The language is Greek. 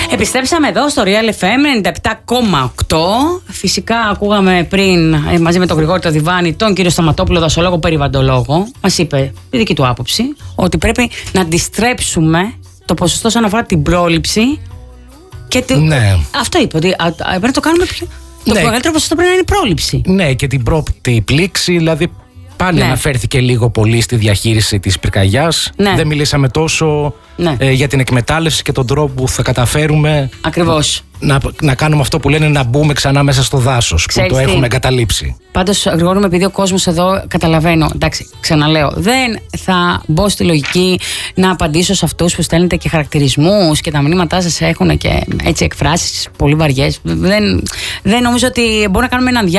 Επιστρέψαμε εδώ στο Real FM 97,8. Φυσικά ακούγαμε πριν μαζί με τον Γρηγόρη το Διβάνι τον κύριο Σταματόπουλο, δασολόγο περιβαλλοντολόγο. Μας είπε τη δική του άποψη ότι πρέπει να αντιστρέψουμε το ποσοστό όσον αφορά την πρόληψη. Και ναι. Αυτό είπε, ότι πρέπει να το κάνουμε πιο. Το μεγαλύτερο ποσοστό πρέπει να είναι η πρόληψη. Ναι, και την πρώτη πλήξη, δηλαδή πάλι αναφέρθηκε λίγο πολύ στη διαχείριση της πυρκαγιάς. Ναι. Δεν μιλήσαμε τόσο για την εκμετάλλευση και τον τρόπο που θα καταφέρουμε. Ακριβώς. Να κάνουμε αυτό που λένε, να μπούμε ξανά μέσα στο δάσος που το έχουμε εγκαταλείψει. Πάντως, Γρηγόρη, επειδή ο κόσμος εδώ, καταλαβαίνω, εντάξει, ξαναλέω, δεν θα μπω στη λογική να απαντήσω σε αυτούς που στέλνετε και χαρακτηρισμούς και τα μηνύματά σας έχουν και έτσι εκφράσεις πολύ βαριές. Δεν νομίζω ότι μπορούμε να κάνουμε έναν